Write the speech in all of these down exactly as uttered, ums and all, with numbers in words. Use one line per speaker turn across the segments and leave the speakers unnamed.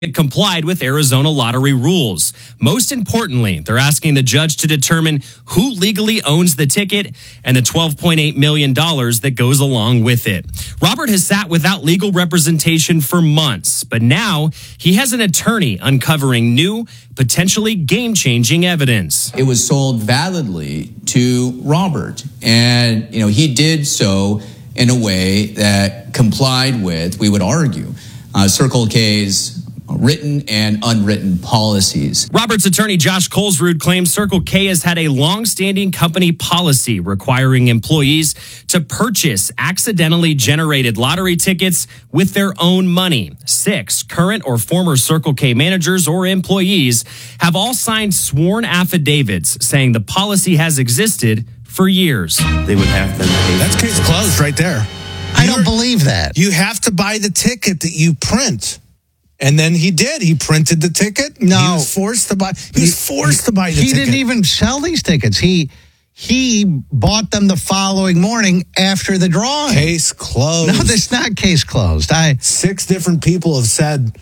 It complied with Arizona lottery rules. Most importantly, they're asking the judge to determine who legally owns the ticket and the twelve point eight million dollars that goes along with it. Robert has sat without legal representation for months, but now he has an attorney uncovering new, potentially game-changing evidence.
It was sold validly to Robert, and you know he did so in a way that complied with, we would argue, uh, Circle K's written and unwritten policies.
Robert's attorney Josh Colesrud claims Circle K has had a long-standing company policy requiring employees to purchase accidentally generated lottery tickets with their own money. Six current or former Circle K managers or employees have all signed sworn affidavits saying the policy has existed for years.
They would have them pay.
That's case closed right there.
I don't believe that.
You have to buy the ticket that you print. And then he did. He printed the ticket.
No.
He was forced to buy. He was forced to buy the
he
ticket.
He didn't even sell these tickets. He he bought them the following morning after the drawing.
Case closed.
No, that's not case closed. I
Six different people have said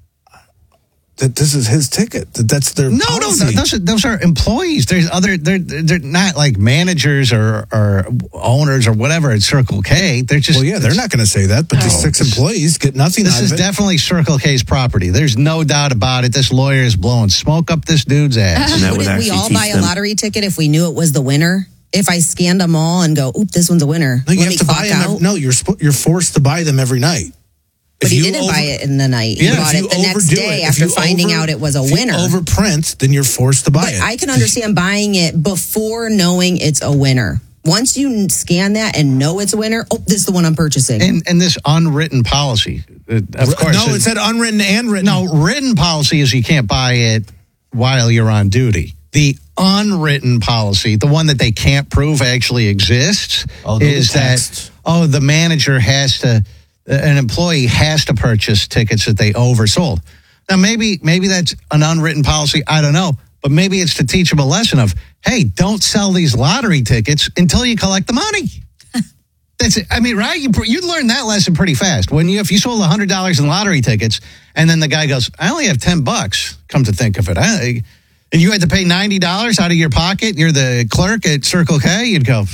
that this is his ticket. That that's their
no,
policy.
no, those are, those are employees. There's other. They're they're not like managers or or owners or whatever at Circle K. They're just.
Well, yeah, they're not going to say that. But
No,
the six
this-
employees get nothing
This
out
is
of it.
definitely Circle K's property. There's no doubt about it. This lawyer is blowing smoke up this dude's ass.
And that would
Wouldn't we
actually
all
teach
buy a
them-
lottery ticket if we knew it was the winner? If I scanned them all and go, oop, this one's a winner.
No, you
Let
have
me
to
clock
buy them.
out.
No, you're spo- you're forced to buy them every night.
But
If
he
you
didn't
over-
buy it in the night.
Yeah,
he bought
if you
it the next
overdo
day
it, if
after
you
finding
over-
out it was a
if
winner.
You overprint, then you're forced to buy
But
it.
I can understand buying it before knowing it's a winner. Once you scan that and know it's a winner, oh, this is the one I'm purchasing.
And and this unwritten policy, uh, of course.
no, it said unwritten and written.
No, written policy is you can't buy it while you're on duty. The unwritten policy, the one that they can't prove actually exists,
Oh, the
is
text.
that, oh, the manager has to, an employee has to purchase tickets that they oversold. Now, maybe maybe that's an unwritten policy. I don't know. But maybe it's to teach them a lesson of, hey, don't sell these lottery tickets until you collect the money. That's it. I mean, right? You you learn that lesson pretty fast. When you if you sold one hundred dollars in lottery tickets and then the guy goes, I only have ten bucks, come to think of it. I, and you had to pay ninety dollars out of your pocket, you're the clerk at Circle K, you'd go,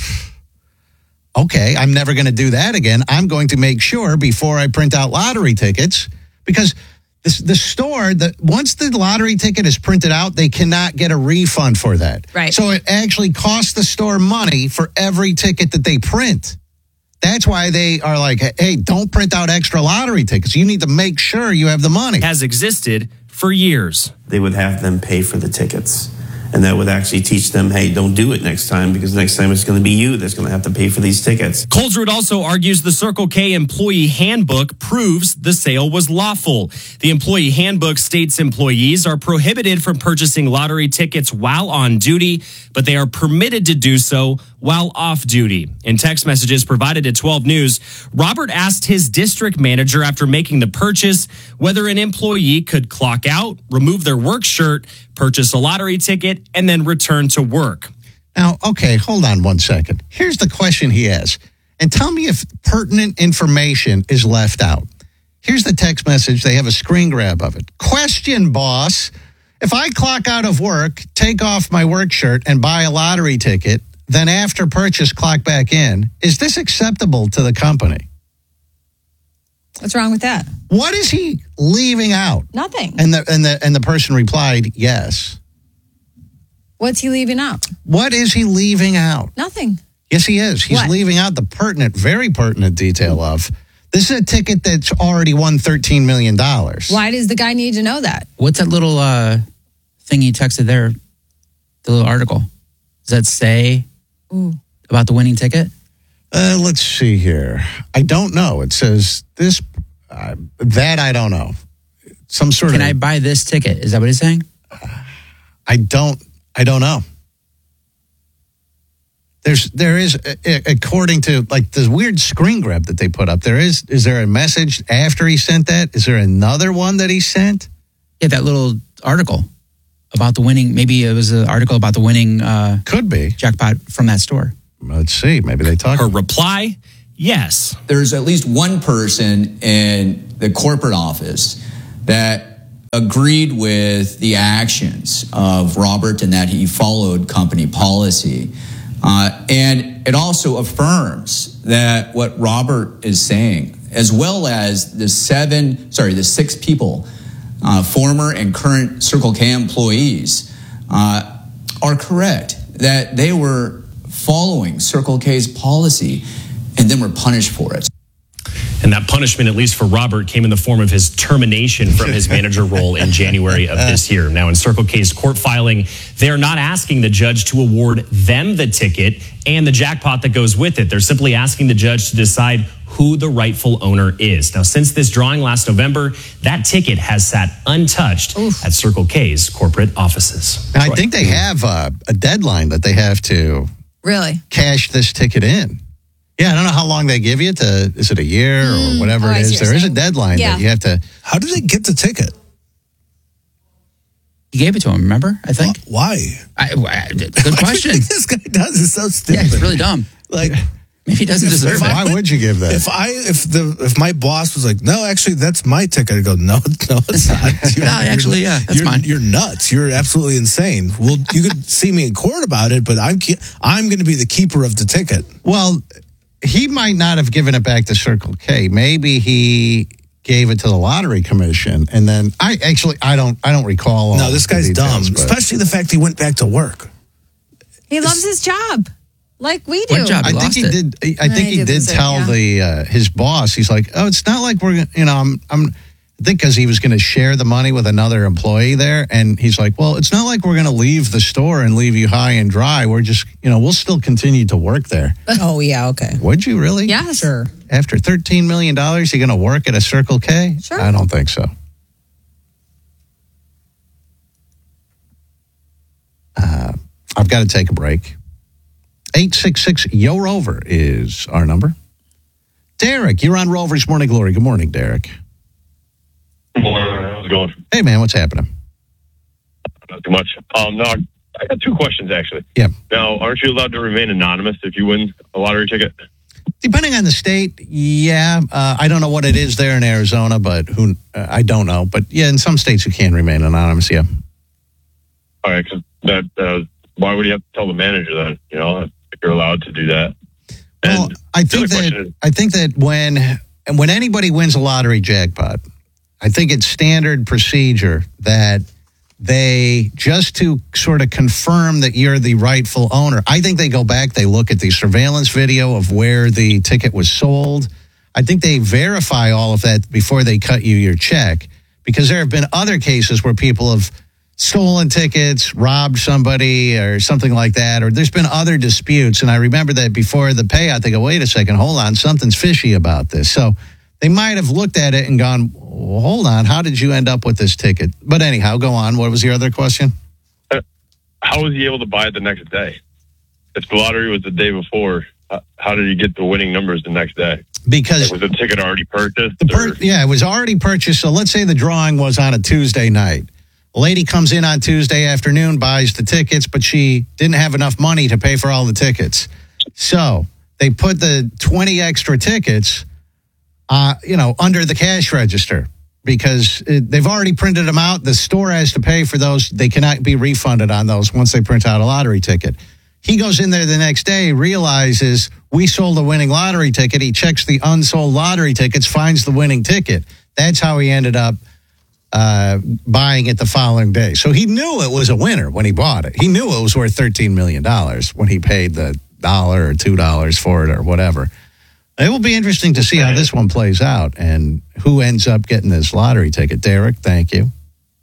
okay, I'm never going to do that again. I'm going to make sure before I print out lottery tickets, because this, the store, the, once the lottery ticket is printed out, they cannot get a refund for that.
Right.
So it actually costs the store money for every ticket that they print. That's why they are like, hey, don't print out extra lottery tickets. You need to make sure you have the money.
Has existed for years.
They would have them pay for the tickets. And that would actually teach them, hey, don't do it next time, because next time it's going to be you that's going to have to pay for these tickets.
Colesrud also argues the Circle K employee handbook proves the sale was lawful. The employee handbook states employees are prohibited from purchasing lottery tickets while on duty, but they are permitted to do so while off duty. In text messages provided to twelve News, Robert asked his district manager after making the purchase whether an employee could clock out, remove their work shirt, purchase a lottery ticket, and then return to work.
Now, okay, hold on one second. Here's the question he has. And tell me if pertinent information is left out. Here's the text message. They have a screen grab of it. Question, boss. If I clock out of work, take off my work shirt, and buy a lottery ticket, then after purchase clock back in, is this acceptable to the company?
What's wrong with that?
What is he leaving out?
Nothing.
And the and the and the person replied, yes.
What's he leaving out?
What is he leaving out?
Nothing.
Yes, he is. He's
What?
leaving out the pertinent, very pertinent detail of this is a ticket that's already won thirteen million dollars.
Why does the guy need to know that?
What's that little uh, thing you texted there? The little article. Does that say
Ooh.
about the winning ticket?
Uh, let's see here. I don't know. It says this, uh, that I don't know. Some sort
Can
of.
I buy this ticket? Is that what he's saying?
I don't. I don't know. There's there is uh, according to like this weird screen grab that they put up. There is is there a message after he sent that? Is there another one that he sent?
Yeah, that little article about the winning. Maybe it was an article about the winning uh,
Could be.
jackpot from that store.
Let's see. Maybe they talk.
Her reply, yes.
There's at least one person in the corporate office that agreed with the actions of Robert and that he followed company policy. Uh, and it also affirms that what Robert is saying, as well as the seven, sorry, the six people, uh, former and current Circle K employees, uh, are correct, that they were following Circle K's policy and then were punished for it.
And that punishment, at least for Robert, came in the form of his termination from his manager role in January of this year. Now, in Circle K's court filing, they're not asking the judge to award them the ticket and the jackpot that goes with it. They're simply asking the judge to decide who the rightful owner is. Now, since this drawing last November, that ticket has sat untouched Oof. at Circle K's corporate offices.
And I think they have a, a deadline that they have to
really
cash this ticket in. Yeah, I don't know how long they give you to, is it a year
Mm.
or whatever
Oh, I
it
see
is?
what
There
you're
is a
saying.
deadline
Yeah.
that you have to.
How did they get the ticket?
He gave it to him, remember? I think.
Why?
I, I, good question.
This guy does is so stupid.
Yeah, it's really dumb.
Like,
Maybe he doesn't
if-
deserve
if
it.
I
Why would you give that?
If I if the if my boss was like, no, actually, that's my ticket, I'd go, no, no, it's not. You're-
No, actually,
you're-
yeah, that's
you're,
mine.
You're nuts. You're absolutely insane. Well, you could see me in court about it, but I'm ke- I'm going to be the keeper of the ticket.
Well, he might not have given it back to Circle K. Maybe he gave it to the lottery commission, and then I actually I don't I don't recall. All
No, this
the
guy's
details,
dumb,
but-
especially the fact he went back to work.
He loves his job, like we do.
What job?
I
He
think
lost
he
it.
did. I
No,
think
he
he
did
did
lose it,
tell
yeah.
the uh, his boss. He's like, "Oh, it's not like we're gonna, you know, I'm, I'm." I think because he was going to share the money with another employee there, and he's like, "Well, it's not like we're going to leave the store and leave you high and dry. We're just, you know, we'll still continue to work there."
Oh, yeah, okay.
Would you really?
Yes.
Sure.
After thirteen million dollars, you're going to work at a Circle K?
Sure.
I don't think so. Uh, I've got to take a break. eight six six, Y O Rover is our number. Derek, you're on Rover's Morning Glory. Good morning, Derek.
Good morning. How's it going?
Hey, man, what's happening?
Not too much. Um, no, I got two questions, actually.
Yeah.
Now, aren't you allowed to remain anonymous if you win a lottery ticket?
Depending on the state, yeah. Uh, I don't know what it is there in Arizona, but who uh, I don't know. But yeah, in some states you can remain anonymous, yeah.
All right, because that, uh, why would you have to tell the manager that, you know, if you're allowed to do that?
Well,
And
I
the
think
other question
that
is-
I think that when and when anybody wins a lottery jackpot, I think it's standard procedure that they just to sort of confirm that you're the rightful owner. I think they go back, they look at the surveillance video of where the ticket was sold. I think they verify all of that before they cut you your check, because there have been other cases where people have stolen tickets, robbed somebody or something like that, or there's been other disputes. And I remember that before the payout, they go, wait a second, hold on, something's fishy about this. So they might have looked at it and gone, well, hold on, how did you end up with this ticket? But anyhow, go on. What was your other question?
How was he able to buy it the next day? If the lottery was the day before, uh, how did he get the winning numbers the next day?
Because
Like, was the ticket already purchased?
the per-
or-
yeah, it was already purchased. So let's say the drawing was on a Tuesday night. A lady comes in on Tuesday afternoon, buys the tickets, but she didn't have enough money to pay for all the tickets. So they put the twenty extra tickets, uh, you know, under the cash register because it, they've already printed them out. The store has to pay for those. They cannot be refunded on those once they print out a lottery ticket. He goes in there the next day, realizes we sold a winning lottery ticket. He checks the unsold lottery tickets, finds the winning ticket. That's how he ended up uh, buying it the following day. So he knew it was a winner when he bought it. He knew it was worth thirteen million dollars when he paid the dollar or two dollars for it or whatever. It will be interesting to see how this one plays out and who ends up getting this lottery ticket. Derek, thank you.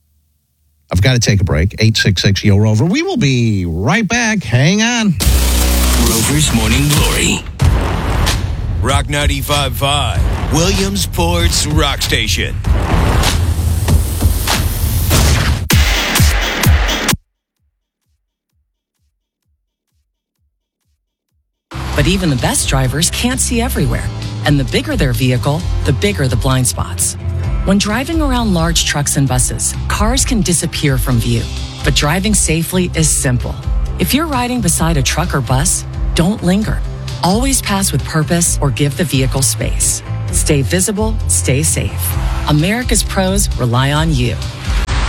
I've got to take a break. eight six six, Y O Rover. We will be right back. Hang on.
Rover's Morning Glory. Rock ninety-five point five, Williamsport's Rock Station.
But even the best drivers can't see everywhere. And the bigger their vehicle, the bigger the blind spots. When driving around large trucks and buses, cars can disappear from view. But driving safely is simple. If you're riding beside a truck or bus, don't linger. Always pass with purpose or give the vehicle space. Stay visible, stay safe. America's pros rely on you.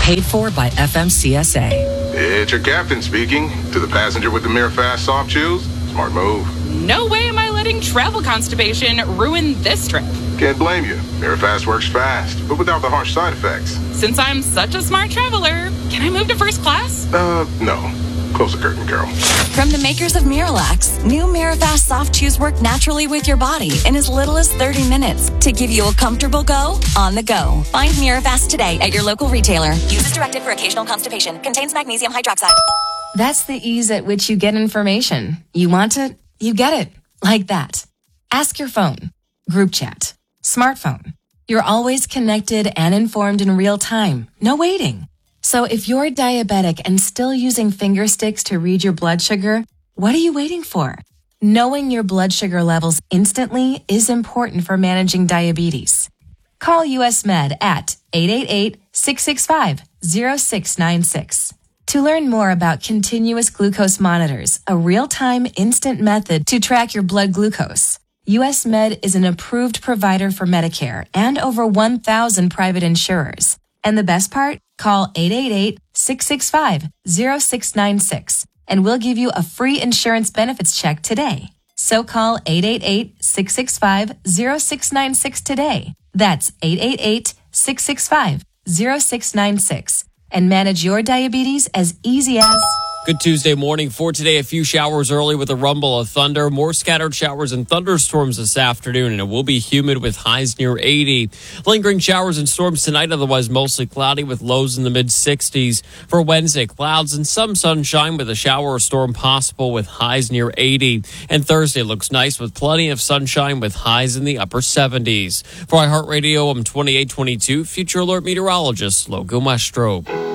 Paid for by F M C S A.
It's your captain speaking. To the passenger with the MiraFast soft chews, smart move.
No way am I letting travel constipation ruin this trip.
Can't blame you. MiraFast works fast, but without the harsh side effects.
Since I'm such a smart traveler, can I move to first class?
Uh, no. Close the curtain, Carol.
From the makers of Miralax, new MiraFast soft chews work naturally with your body in as little as thirty minutes to give you a comfortable go on the go. Find Mirafast today at your local retailer. Use as directed for occasional constipation. Contains magnesium hydroxide.
That's the ease at which you get information. You want it, you get it. Like that. Ask your phone. Group chat. Smartphone. You're always connected and informed in real time. No waiting. So if you're diabetic and still using finger sticks to read your blood sugar, what are you waiting for? Knowing your blood sugar levels instantly is important for managing diabetes. Call U S Med at eight eight eight, six six five, zero six nine six. To learn more about continuous glucose monitors, a real-time instant method to track your blood glucose, U S Med is an approved provider for Medicare and over one thousand private insurers. And the best part? Call eight eight eight, six six five, zero six nine six and we'll give you a free insurance benefits check today. So call eight eight eight, six six five, zero six nine six today. That's eight eight eight, six six five, zero six nine six and manage your diabetes as easy as...
Good Tuesday morning. For today, a few showers early with a rumble of thunder. More scattered showers and thunderstorms this afternoon, and it will be humid with highs near eighty. Lingering showers and storms tonight, otherwise mostly cloudy with lows in the mid sixties. For Wednesday, clouds and some sunshine with a shower or storm possible with highs near eighty. And Thursday looks nice with plenty of sunshine with highs in the upper seventies. For iHeartRadio, I'm twenty-eight twenty-two Future Alert meteorologist Logan Westrope.